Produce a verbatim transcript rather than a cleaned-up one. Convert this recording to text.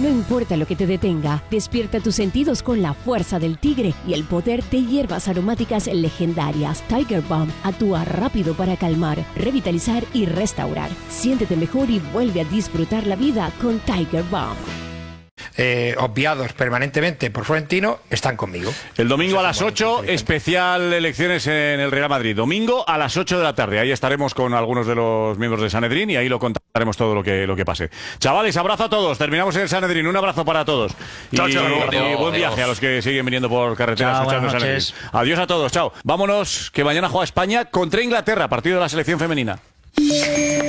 No importa lo que te detenga, despierta tus sentidos con la fuerza del tigre y el poder de hierbas aromáticas legendarias. Tiger Balm actúa rápido para calmar, revitalizar y restaurar. Siéntete mejor y vuelve a disfrutar la vida con Tiger Balm. Eh, obviados permanentemente por Florentino, están conmigo. El domingo a las ocho, especial elecciones en el Real Madrid. Domingo a las ocho de la tarde. Ahí estaremos con algunos de los miembros de Sanedrín y ahí lo contaremos todo lo que, lo que pase. Chavales, abrazo a todos. Terminamos en el Sanedrín. Un abrazo para todos. Y, chao, chao, y adiós, buen viaje adiós. A los que siguen viniendo por carretera chao, escuchando Sanedrín. Adiós a todos. Chao. Vámonos, que mañana juega España contra Inglaterra, partido de la selección femenina.